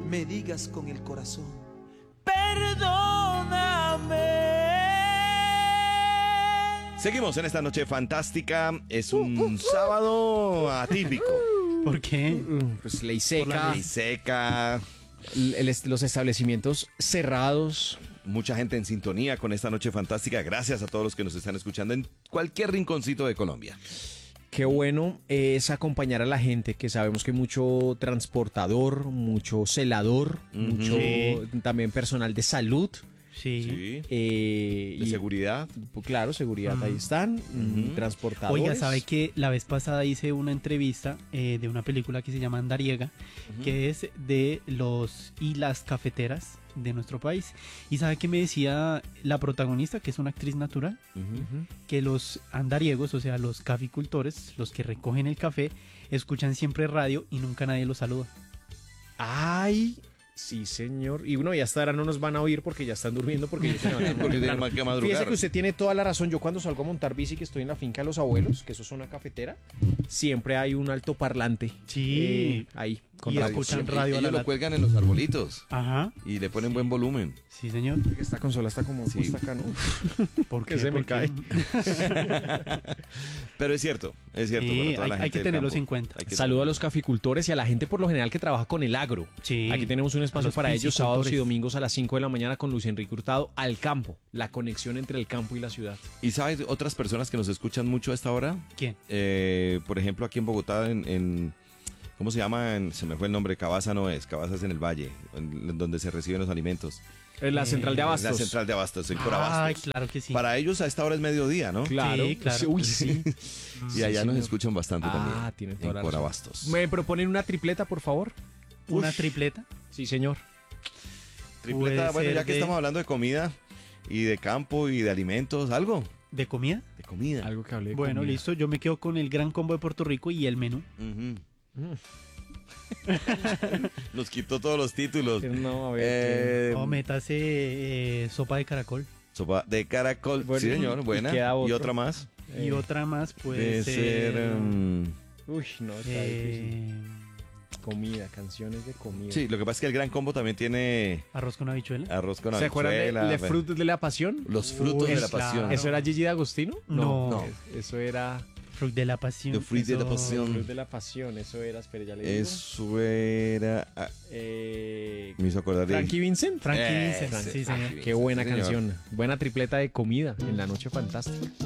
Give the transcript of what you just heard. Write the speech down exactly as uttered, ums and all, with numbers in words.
me digas con el corazón: perdóname. Seguimos en esta noche fantástica. Es un sábado atípico. ¿Por qué? Pues ley Por la seca, ley seca. el- el- los establecimientos cerrados. Mucha gente en sintonía con esta noche fantástica. Gracias a todos los que nos están escuchando en cualquier rinconcito de Colombia. Qué bueno es acompañar a la gente, que sabemos que hay mucho transportador, mucho celador, Ujú. mucho Sí. también personal de salud. Sí. Sí. eh, De y, seguridad. Claro, seguridad, Ujú. ahí están, Ujú. transportadores. Oiga, ¿sabe que la vez pasada hice una entrevista eh, de una película que se llama Andariega, Ujú. que es de los y las cafeteras de nuestro país? Y ¿sabe qué me decía la protagonista, que es una actriz natural? Ujú. Ujú. Que los andariegos, o sea, los caficultores, los que recogen el café, escuchan siempre radio y nunca nadie los saluda. Ay, sí, señor. Y bueno, ya hasta ahora no nos van a oír porque ya están durmiendo porque ellos se levantan Porque tienen temprano. más que madrugar. Fíjese que usted tiene toda la razón. Yo cuando salgo a montar bici, que estoy en la finca de los abuelos, que eso es una cafetera, siempre hay un altoparlante. Sí. eh, ahí, con Y radio. escuchan Siempre- radio a la Ellos lo lata. cuelgan en los arbolitos Ajá, y le ponen buen volumen. sí, señor. Esta consola está como Sí. puesta acá, ¿no? ¿Por Que qué? se me ¿Por qué? Pero es cierto, es cierto. Sí, para toda hay- la hay gente que del tenerlos campo. en cuenta. Hay que Saludo a los caficultores y a la gente por lo general que trabaja con el agro. Sí. Aquí tenemos un A espacio los para ellos sábados y piscicultores. domingos a las cinco de la mañana con Luis Enrique Hurtado al campo. La conexión entre el campo y la ciudad. ¿Y sabes otras personas que nos escuchan mucho a esta hora? ¿Quién? Eh, por ejemplo, aquí en Bogotá, en, en- ¿cómo se llama? En- se me fue el nombre, Cabaza no es, Cabaza es en el Valle, en, en donde se reciben los alimentos. En la Eh, central de Abastos. La central de Abastos, en Ay, Corabastos. claro que sí. Para ellos a esta hora es mediodía, ¿no? Claro. Sí, claro. Uy, sí. Y allá Sí, nos señor. escuchan bastante Ah, también. tiene toda en la razón. Corabastos. ¿Me proponen una tripleta, por favor? ¿Una Ush. tripleta? Sí, señor. Tripleta, Puede bueno, ser ya que de- estamos hablando de comida y de campo y de alimentos, algo ¿De comida? de comida. Algo que hablé de Bueno, comida. listo. Yo me quedo con el Gran Combo de Puerto Rico y el menú. Ujú. Mm. Nos quitó todos los títulos. No, a ver. Eh, O métase eh, sopa de caracol. sopa de caracol. Bueno, sí, señor, y buena. queda Y otro. otra más. ¿qué? Y Eh, otra más puede Debe ser... ser. um, Uy, no, está difícil. eh, Comida, canciones de comida. sí, lo que pasa es que el Gran Combo también tiene arroz con habichuela. arroz con ¿Se acuerdan de, habichuela. de Frutos de la Pasión? Los frutos Uy, de la claro. pasión. ¿Eso era Gigi D'Agostino? No. No. Eso era Fruit de la pasión. The fruit de la Eso- pasión. Frutos de la Pasión. Eso era, espera, ya le digo. Eso era. ah, Eh, me hizo acordar de. Frankie Vincent. Frankie Eh, Vincent, ese, sí, señor. Frankie Qué buena Sí, señor. canción. Buena tripleta de comida en la noche fantástica.